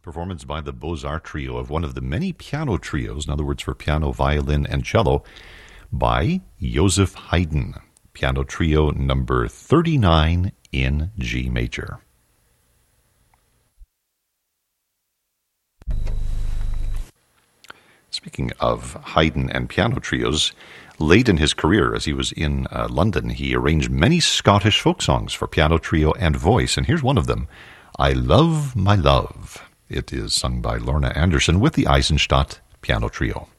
Performance by the Beaux-Arts Trio of one of the many piano trios, in other words, for piano, violin, and cello, by Joseph Haydn. Piano Trio number 39 in G major. Speaking of Haydn and piano trios, late in his career, as he was in London, he arranged many Scottish folk songs for piano trio and voice, and here's one of them, I Love My Love. It is sung by Lorna Anderson with the Eisenstadt Piano Trio.